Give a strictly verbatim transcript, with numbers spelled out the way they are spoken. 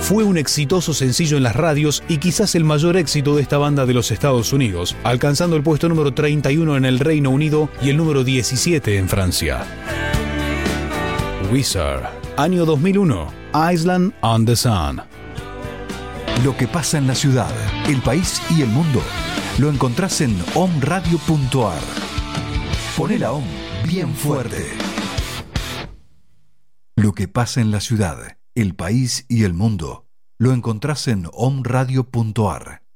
Fue un exitoso sencillo en las radios y quizás el mayor éxito de esta banda de los Estados Unidos, alcanzando el puesto número treinta y uno en el Reino Unido y el número diecisiete en Francia. Weezer, año dos mil uno, Island on the Sun. Lo que pasa en la ciudad, el país y el mundo lo encontrás en omradio punto ar. Poné la O M bien fuerte. Lo que pasa en la ciudad, el país y el mundo lo encontrás en omradio punto ar.